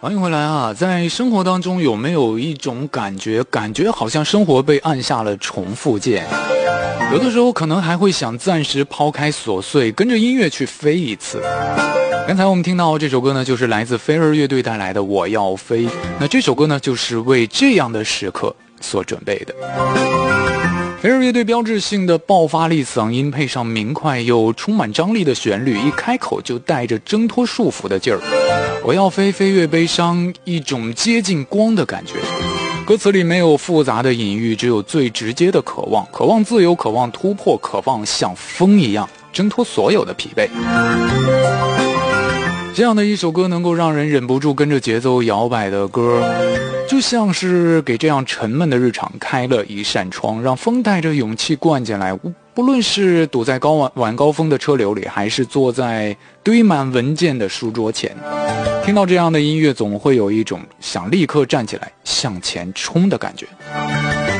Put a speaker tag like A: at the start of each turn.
A: 欢迎回来啊！在生活当中有没有一种感觉好像生活被按下了重复键？有的时候可能还会想暂时抛开琐碎，跟着音乐去飞一次。刚才我们听到这首歌呢，就是来自飞儿乐队带来的《我要飞》。那这首歌呢，就是为这样的时刻所准备的。飞儿乐队标志性的爆发力嗓音，配上明快又充满张力的旋律，一开口就带着挣脱束缚的劲儿。我要飞，飞越悲伤，一种接近光的感觉。歌词里没有复杂的隐喻，只有最直接的渴望，渴望自由，渴望突破，渴望像风一样挣脱所有的疲惫。这样的一首歌能够让人忍不住跟着节奏摇摆的歌，就像是给这样沉闷的日常开了一扇窗，让风带着勇气灌进来。不论是堵在晚高峰的车流里，还是坐在堆满文件的书桌前，听到这样的音乐，总会有一种想立刻站起来向前冲的感觉。